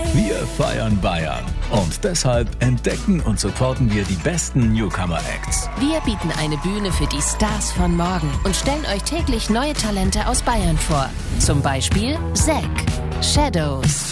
Wir feiern Bayern. Und deshalb entdecken und supporten wir die besten Newcomer-Acts. Wir bieten eine Bühne für die Stars von morgen und stellen euch täglich neue Talente aus Bayern vor. Zum Beispiel Zack, Shadows.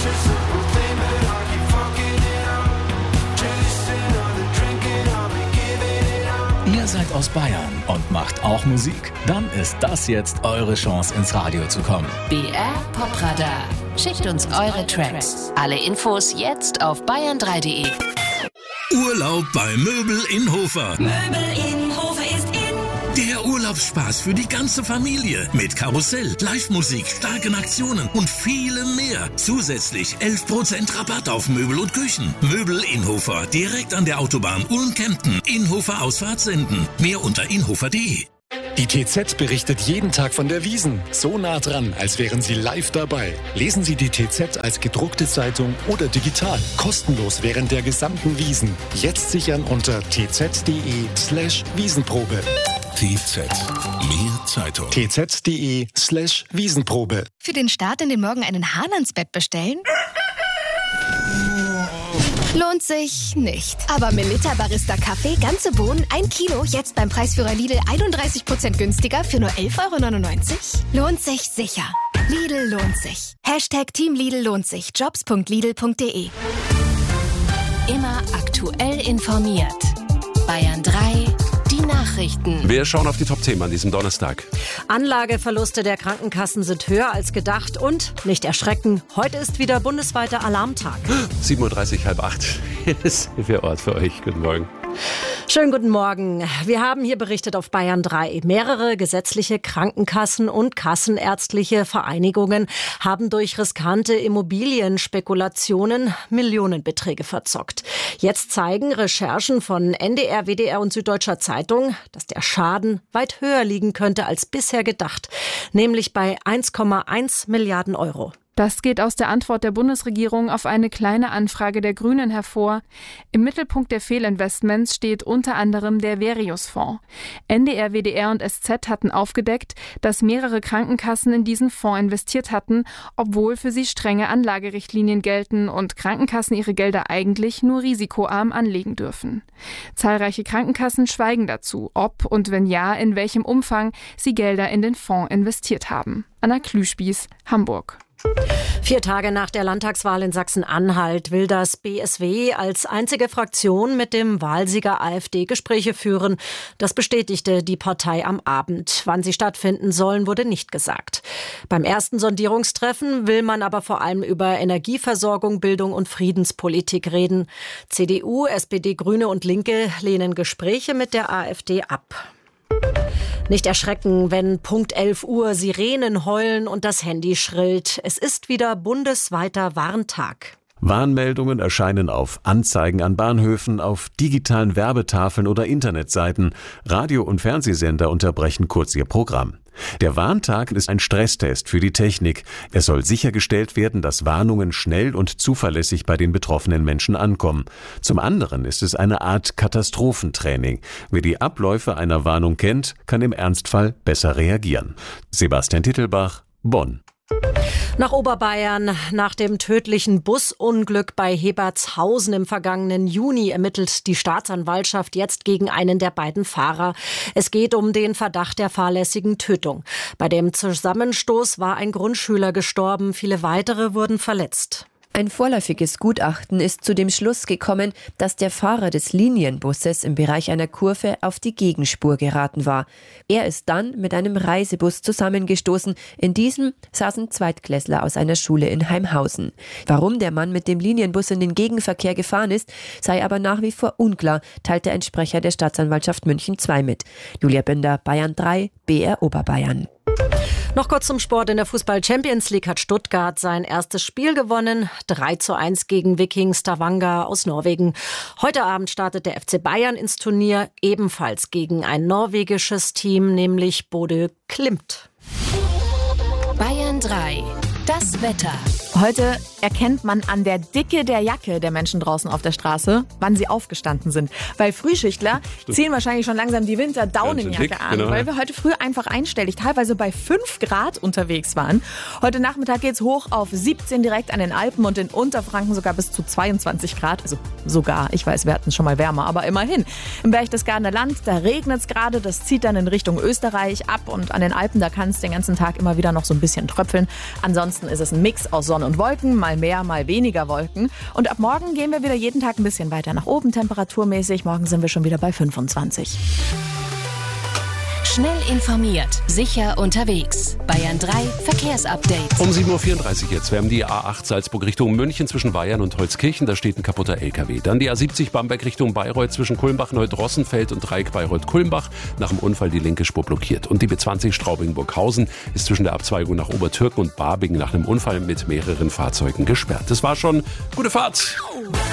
Ihr seid aus Bayern und macht auch Musik? Dann ist das jetzt eure Chance, ins Radio zu kommen. BR Popradar. Schickt uns eure Tracks. Alle Infos jetzt auf bayern3.de. Urlaub bei Möbel in Hofer. Möbel in Hofer ist in. Der Urlaubsspaß für die ganze Familie. Mit Karussell, Live-Musik, starken Aktionen und vielem mehr. Zusätzlich 11% Rabatt auf Möbel und Küchen. Möbel in Hofer, direkt an der Autobahn Ulm-Kempten. Inhofer Ausfahrt senden. Mehr unter inhofer.de. Die TZ berichtet jeden Tag von der Wiesn. So nah dran, als wären Sie live dabei. Lesen Sie die TZ als gedruckte Zeitung oder digital. Kostenlos während der gesamten Wiesn. Jetzt sichern unter tz.de/Wiesenprobe. TZ. Mehr Zeitung. tz.de/Wiesenprobe. Für den Start in den Morgen einen Hahn ans Bett bestellen? Lohnt sich nicht. Aber Melitta Barista Kaffee, ganze Bohnen, 1 Kilo, jetzt beim Preisführer Lidl 31% günstiger für nur 11,99 €? Lohnt sich sicher. Lidl lohnt sich. #Team Lidl lohnt sich. Jobs.lidl.de. Immer aktuell informiert. Bayern 3, die Nachrichten. Wir schauen auf die Top-Themen an diesem Donnerstag. Anlageverluste der Krankenkassen sind höher als gedacht und, nicht erschrecken, heute ist wieder bundesweiter Alarmtag. 7:30 Uhr, 7:30. Hier ist der Ort für euch. Guten Morgen. Schönen guten Morgen. Wir haben hier berichtet auf Bayern 3. Mehrere gesetzliche Krankenkassen und kassenärztliche Vereinigungen haben durch riskante Immobilienspekulationen Millionenbeträge verzockt. Jetzt zeigen Recherchen von NDR, WDR und Süddeutscher Zeitung, dass der Schaden weit höher liegen könnte als bisher gedacht, nämlich bei 1,1 Milliarden €. Das geht aus der Antwort der Bundesregierung auf eine kleine Anfrage der Grünen hervor. Im Mittelpunkt der Fehlinvestments steht unter anderem der Verius-Fonds. NDR, WDR und SZ hatten aufgedeckt, dass mehrere Krankenkassen in diesen Fonds investiert hatten, obwohl für sie strenge Anlagerichtlinien gelten und Krankenkassen ihre Gelder eigentlich nur risikoarm anlegen dürfen. Zahlreiche Krankenkassen schweigen dazu, ob und wenn ja, in welchem Umfang sie Gelder in den Fonds investiert haben. Anna Klüspieß, Hamburg. 4 Tage nach der Landtagswahl in Sachsen-Anhalt will das BSW als einzige Fraktion mit dem Wahlsieger AfD Gespräche führen. Das bestätigte die Partei am Abend. Wann sie stattfinden sollen, wurde nicht gesagt. Beim ersten Sondierungstreffen will man aber vor allem über Energieversorgung, Bildung und Friedenspolitik reden. CDU, SPD, Grüne und Linke lehnen Gespräche mit der AfD ab. Nicht erschrecken, wenn Punkt 11 Uhr Sirenen heulen und das Handy schrillt. Es ist wieder bundesweiter Warntag. Warnmeldungen erscheinen auf Anzeigen an Bahnhöfen, auf digitalen Werbetafeln oder Internetseiten. Radio- und Fernsehsender unterbrechen kurz ihr Programm. Der Warntag ist ein Stresstest für die Technik. Es soll sichergestellt werden, dass Warnungen schnell und zuverlässig bei den betroffenen Menschen ankommen. Zum anderen ist es eine Art Katastrophentraining. Wer die Abläufe einer Warnung kennt, kann im Ernstfall besser reagieren. Sebastian Tittelbach, Bonn. Nach Oberbayern, nach dem tödlichen Busunglück bei Hebertshausen im vergangenen Juni ermittelt die Staatsanwaltschaft jetzt gegen einen der beiden Fahrer. Es geht um den Verdacht der fahrlässigen Tötung. Bei dem Zusammenstoß war ein Grundschüler gestorben, viele weitere wurden verletzt. Ein vorläufiges Gutachten ist zu dem Schluss gekommen, dass der Fahrer des Linienbusses im Bereich einer Kurve auf die Gegenspur geraten war. Er ist dann mit einem Reisebus zusammengestoßen. In diesem saßen Zweitklässler aus einer Schule in Heimhausen. Warum der Mann mit dem Linienbus in den Gegenverkehr gefahren ist, sei aber nach wie vor unklar, teilte ein Sprecher der Staatsanwaltschaft München II mit. Julia Binder, Bayern 3, BR Oberbayern. Noch kurz zum Sport. In der Fußball-Champions League hat Stuttgart sein erstes Spiel gewonnen. 3:1 gegen Viking Stavanger aus Norwegen. Heute Abend startet der FC Bayern ins Turnier, ebenfalls gegen ein norwegisches Team, nämlich Bodø Glimt. Bayern 3, das Wetter. Heute erkennt man an der Dicke der Jacke der Menschen draußen auf der Straße, wann sie aufgestanden sind. Weil Frühschichtler ziehen wahrscheinlich schon langsam die Winter-Daunenjacke an, genau. Weil wir heute früh einfach einstellig teilweise bei 5 Grad unterwegs waren. Heute Nachmittag geht's hoch auf 17 direkt an den Alpen und in Unterfranken sogar bis zu 22 Grad. Also sogar, ich weiß, wir hatten es schon mal wärmer, aber immerhin. Im Berchtesgadener Land, da regnet's gerade, das zieht dann in Richtung Österreich ab und an den Alpen, da kann es den ganzen Tag immer wieder noch so ein bisschen tröpfeln. Ansonsten ist es ein Mix aus Sonne und Wolken, mal mehr, mal weniger Wolken. Und ab morgen gehen wir wieder jeden Tag ein bisschen weiter nach oben, temperaturmäßig. Morgen sind wir schon wieder bei 25. Schnell informiert, sicher unterwegs. Bayern 3 Verkehrsupdate. Um 7.34 Uhr jetzt. Wir haben die A8 Salzburg Richtung München zwischen Weyern und Holzkirchen. Da steht ein kaputter LKW. Dann die A70 Bamberg Richtung Bayreuth zwischen Kulmbach-Neudrossenfeld und Dreieck Bayreuth-Kulmbach. Nach dem Unfall die linke Spur blockiert. Und die B20 Straubing-Burghausen ist zwischen der Abzweigung nach Obertürken und Barbingen nach einem Unfall mit mehreren Fahrzeugen gesperrt. Das war schon. Gute Fahrt!